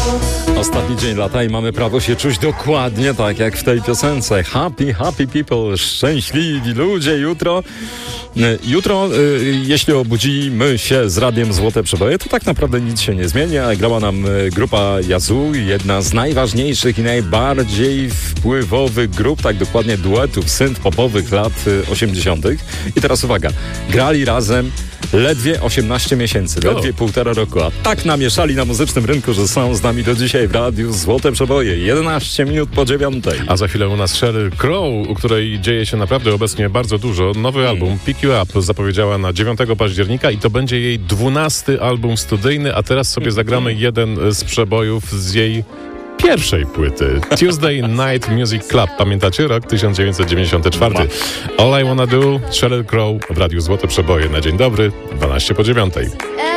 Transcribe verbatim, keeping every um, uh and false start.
Ostatni dzień lata i mamy prawo się czuć dokładnie tak jak w tej piosence. Happy, happy people, szczęśliwi ludzie. Jutro, jutro jeśli obudzimy się z radiem Złote Przeboje, to tak naprawdę nic się nie zmieni. Grała nam grupa Yazoo, jedna z najważniejszych i najbardziej wpływowych grup, tak dokładnie duetów synth-popowych lat osiemdziesiątych. I teraz uwaga, grali razem ledwie osiemnaście miesięcy, ledwie oh. półtora roku, a tak namieszali na muzycznym rynku, że są z nami do dzisiaj w radiu Złote Przeboje. jedenaście minut po dziewiątej. A za chwilę u nas Sheryl Crow, u której dzieje się naprawdę obecnie bardzo dużo. Nowy album hmm. Pick You Up zapowiedziała na dziewiątego października i to będzie jej dwunasty album studyjny, a teraz sobie zagramy jeden z przebojów z jej pierwszej płyty. Tuesday Night Music Club. Pamiętacie? Rok tysiąc dziewięćset dziewięćdziesiąty czwarty. All I Wanna Do, Sheryl Crow w radiu Złote Przeboje. Na dzień dobry, dwanaście po dziewiątej.